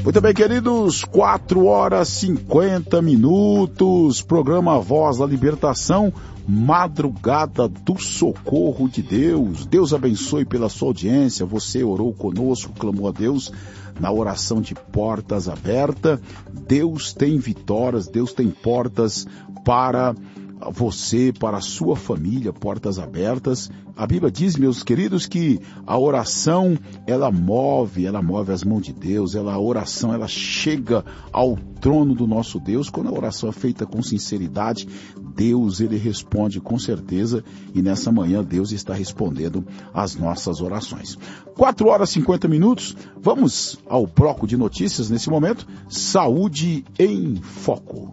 Muito bem, queridos, 4h50, programa Voz da Libertação, madrugada do socorro de Deus. Deus abençoe pela sua audiência, você orou conosco, clamou a Deus na oração de portas abertas. Deus tem vitórias, Deus tem portas para você, para a sua família, portas abertas. A Bíblia diz, meus queridos, que a oração, ela move as mãos de Deus, a oração, ela chega ao trono do nosso Deus. Quando a oração é feita com sinceridade, Deus, ele responde com certeza, e nessa manhã Deus está respondendo às nossas orações. 4h50, vamos ao bloco de notícias nesse momento. Saúde em Foco.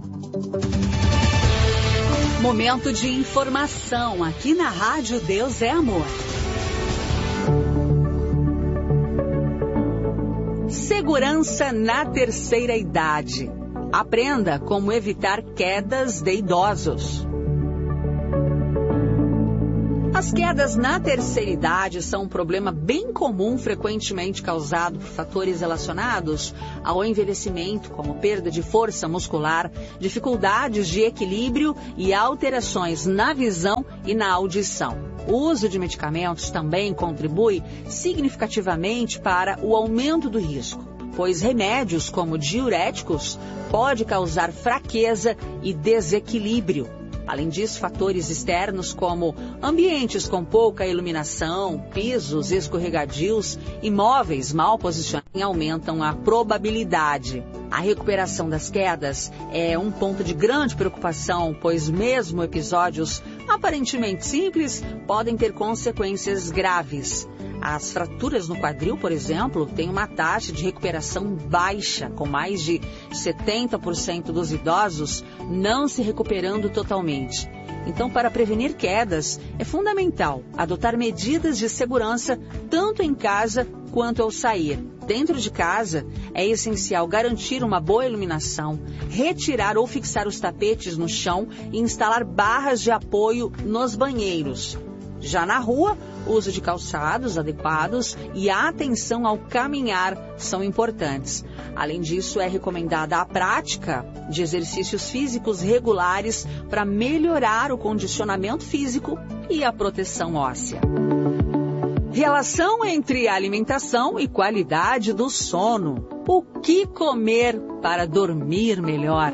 Momento de informação aqui na Rádio Deus é Amor. Segurança na terceira idade. Aprenda como evitar quedas de idosos. As quedas na terceira idade são um problema bem comum, frequentemente causado por fatores relacionados ao envelhecimento, como perda de força muscular, dificuldades de equilíbrio e alterações na visão e na audição. O uso de medicamentos também contribui significativamente para o aumento do risco, pois remédios como diuréticos podem causar fraqueza e desequilíbrio. Além disso, fatores externos como ambientes com pouca iluminação, pisos escorregadios e móveis mal posicionados aumentam a probabilidade. A recuperação das quedas é um ponto de grande preocupação, pois mesmo episódios aparentemente simples podem ter consequências graves. As fraturas no quadril, por exemplo, têm uma taxa de recuperação baixa, com mais de 70% dos idosos não se recuperando totalmente. Então, para prevenir quedas, é fundamental adotar medidas de segurança tanto em casa quanto ao sair. Dentro de casa, é essencial garantir uma boa iluminação, retirar ou fixar os tapetes no chão e instalar barras de apoio nos banheiros. Já na rua, o uso de calçados adequados e a atenção ao caminhar são importantes. Além disso, é recomendada a prática de exercícios físicos regulares para melhorar o condicionamento físico e a proteção óssea. Relação entre alimentação e qualidade do sono. O que comer para dormir melhor?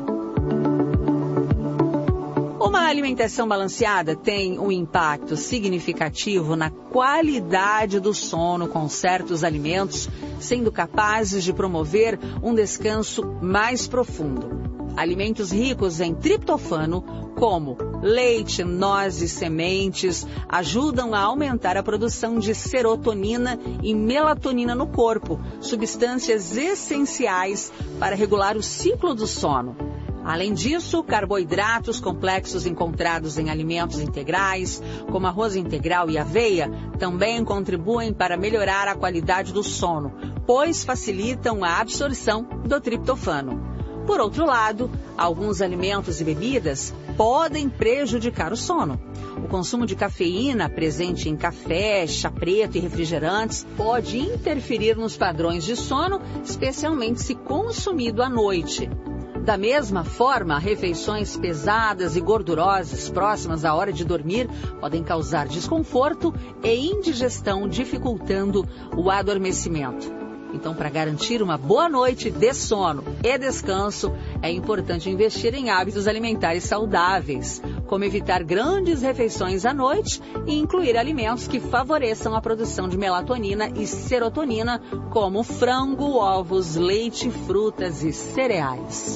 Uma alimentação balanceada tem um impacto significativo na qualidade do sono, com certos alimentos sendo capazes de promover um descanso mais profundo. Alimentos ricos em triptofano, como leite, nozes, sementes, ajudam a aumentar a produção de serotonina e melatonina no corpo, substâncias essenciais para regular o ciclo do sono. Além disso, carboidratos complexos encontrados em alimentos integrais, como arroz integral e aveia, também contribuem para melhorar a qualidade do sono, pois facilitam a absorção do triptofano. Por outro lado, alguns alimentos e bebidas podem prejudicar o sono. O consumo de cafeína presente em café, chá preto e refrigerantes pode interferir nos padrões de sono, especialmente se consumido à noite. Da mesma forma, refeições pesadas e gordurosas próximas à hora de dormir podem causar desconforto e indigestão, dificultando o adormecimento. Então, para garantir uma boa noite de sono e descanso, é importante investir em hábitos alimentares saudáveis, como evitar grandes refeições à noite e incluir alimentos que favoreçam a produção de melatonina e serotonina, como frango, ovos, leite, frutas e cereais.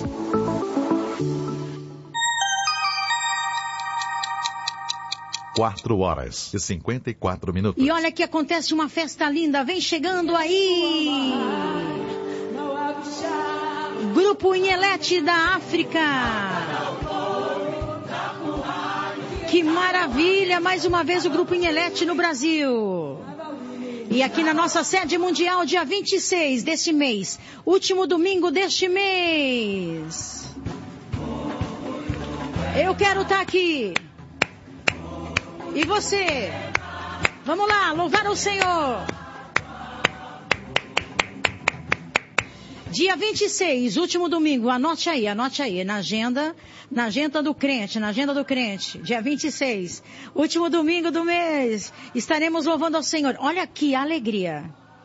Quatro horas e 54 minutos. E olha que acontece uma festa linda, vem chegando aí! Grupo Inhelete da África. Que maravilha! Mais uma vez o Grupo Inhelete no Brasil. E aqui na nossa sede mundial, dia 26 deste mês, último domingo deste mês. Eu quero estar aqui. E você? Vamos lá, louvar o Senhor. Dia 26, último domingo, anote aí, na agenda do crente, dia 26, último domingo do mês, estaremos louvando ao Senhor. Olha que alegria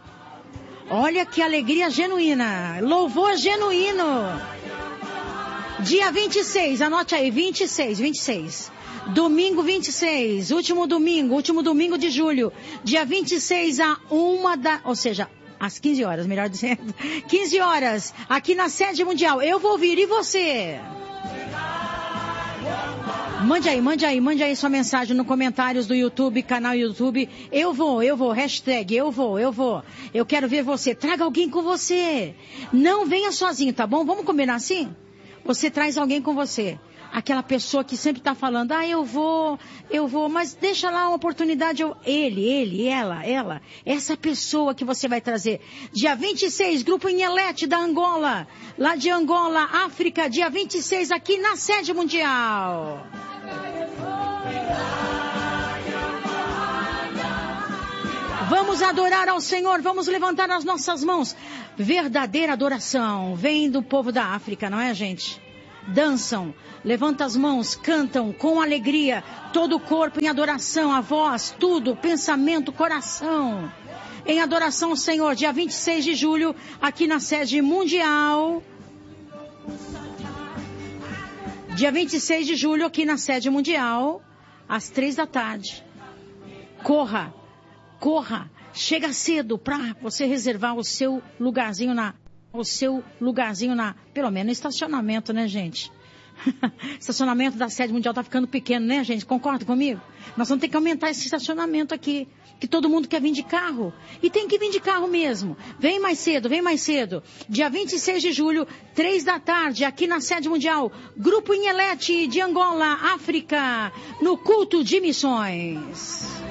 genuína, louvor genuíno. Dia 26, anote aí, 26. Domingo 26, último domingo de julho, dia 26 ou seja, às 15 horas, melhor dizendo, 15 horas, aqui na sede mundial. Eu vou vir, e você? Mande aí sua mensagem no comentários do YouTube, canal YouTube. Eu vou, hashtag eu vou. Eu quero ver você. Traga alguém com você. Não venha sozinho, tá bom? Vamos combinar assim? Você traz alguém com você. Aquela pessoa que sempre está falando, eu vou, mas deixa lá uma oportunidade, ele, ela, essa pessoa que você vai trazer. Dia 26, Grupo Inhelete da Angola, lá de Angola, África, dia 26, aqui na sede mundial. Vamos adorar ao Senhor, vamos levantar as nossas mãos. Verdadeira adoração vem do povo da África, não é, gente? Dançam, levantam as mãos, cantam com alegria, todo o corpo em adoração, a voz, tudo, pensamento, coração. Em adoração ao Senhor, dia 26 de julho, aqui na sede mundial. Dia 26 de julho, aqui na sede mundial, às 3 da tarde. Corra, chega cedo para você reservar o seu lugarzinho pelo menos estacionamento, né, gente? Estacionamento da sede mundial tá ficando pequeno, né, gente? Concorda comigo? Nós vamos ter que aumentar esse estacionamento aqui, que todo mundo quer vir de carro. E tem que vir de carro mesmo. Vem mais cedo. Dia 26 de julho, 3 da tarde, aqui na sede mundial, Grupo Inhelete de Angola, África, no culto de missões.